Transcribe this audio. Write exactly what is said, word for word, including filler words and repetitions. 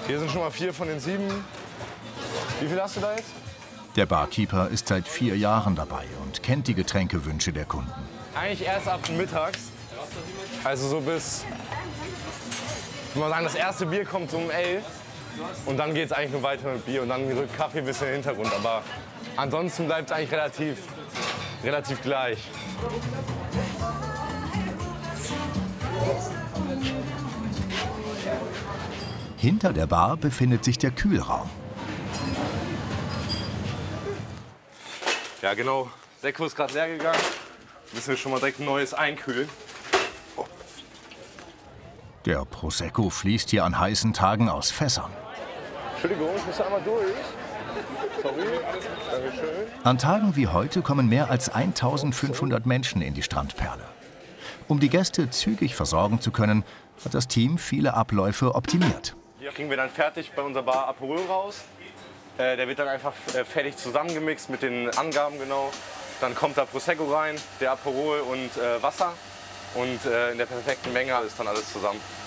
Hier sind schon mal vier von den sieben. Wie viel hast du da jetzt? Der Barkeeper ist seit vier Jahren dabei und kennt die Getränkewünsche der Kunden. Eigentlich erst ab mittags. Also so bis, ich würde mal sagen, das erste Bier kommt so um elf. Und dann geht es eigentlich nur weiter mit Bier und dann rückt Kaffee ein bisschen in den Hintergrund. Aber ansonsten bleibt es eigentlich relativ, relativ gleich. Hinter der Bar befindet sich der Kühlraum. Ja genau, Sekko ist gerade leer gegangen. Müssen wir schon mal direkt ein neues einkühlen. Oh. Der Prosecco fließt hier an heißen Tagen aus Fässern. Entschuldigung, ich muss einmal durch. Sorry, Dankeschön. An Tagen wie heute kommen mehr als eintausendfünfhundert Menschen in die Strandperle. Um die Gäste zügig versorgen zu können, hat das Team viele Abläufe optimiert. Hier kriegen wir dann fertig bei unserer Bar Aperol raus. Äh, der wird dann einfach äh, fertig zusammengemixt mit den Angaben genau. Dann kommt da Prosecco rein, der Aperol und äh, Wasser. Und äh, in der perfekten Menge ist dann alles zusammen.